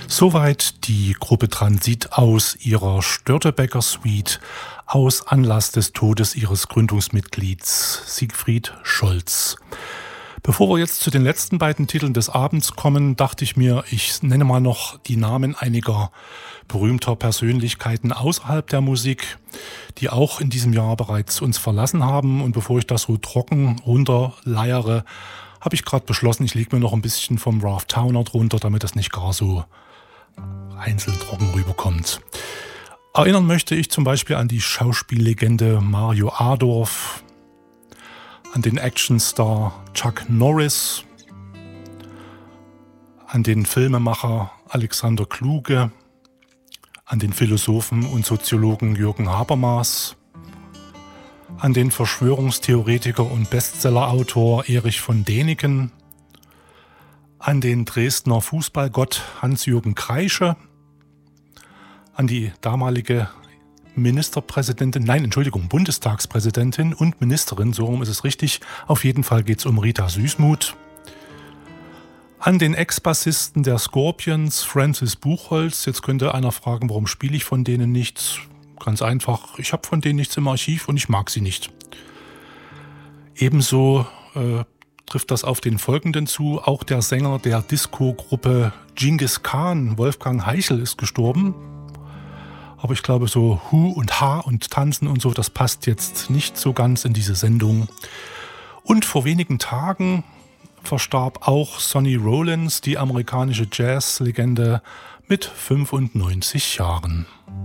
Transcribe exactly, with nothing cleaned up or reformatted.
Soweit die Gruppe Transit aus ihrer Störtebeker Suite aus Anlass des Todes ihres Gründungsmitglieds Siegfried Scholz. Bevor wir jetzt zu den letzten beiden Titeln des Abends kommen, dachte ich mir, ich nenne mal noch die Namen einiger berühmter Persönlichkeiten außerhalb der Musik, die auch in diesem Jahr bereits uns verlassen haben. Und bevor ich das so trocken runterleiere, habe ich gerade beschlossen, ich lege mir noch ein bisschen vom Ralph Towner drunter, damit das nicht gar so einzeln trocken rüberkommt. Erinnern möchte ich zum Beispiel an die Schauspiellegende Mario Adorf, an den Actionstar Chuck Norris, an den Filmemacher Alexander Kluge, an den Philosophen und Soziologen Jürgen Habermas, an den Verschwörungstheoretiker und Bestsellerautor Erich von Däniken, an den Dresdner Fußballgott Hans-Jürgen Kreische, an die damalige Ministerpräsidentin, nein, Entschuldigung, Bundestagspräsidentin und Ministerin, so rum ist es richtig. Auf jeden Fall geht es um Rita Süßmuth. An den Ex-Bassisten der Scorpions, Francis Buchholz. Jetzt könnte einer fragen, warum spiele ich von denen nichts? Ganz einfach, ich habe von denen nichts im Archiv und ich mag sie nicht. Ebenso äh, trifft das auf den Folgenden zu. Auch der Sänger der Disco-Gruppe Genghis Khan, Wolfgang Heichel, ist gestorben. Aber ich glaube, so Hu und Ha und Tanzen und so, das passt jetzt nicht so ganz in diese Sendung. Und vor wenigen Tagen verstarb auch Sonny Rollins, die amerikanische Jazz-Legende, mit fünfundneunzig Jahren.